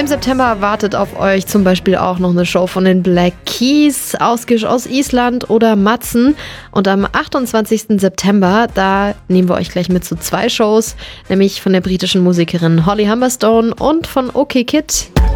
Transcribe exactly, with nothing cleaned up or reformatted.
September wartet auf euch zum Beispiel auch noch eine Show von den Black Keys, Ausgisch aus Island oder Matzen. Und am achtundzwanzigsten September, da nehmen wir euch gleich mit zu zwei Shows, nämlich von der britischen Musikerin Holly Humberstone und von OK Kid.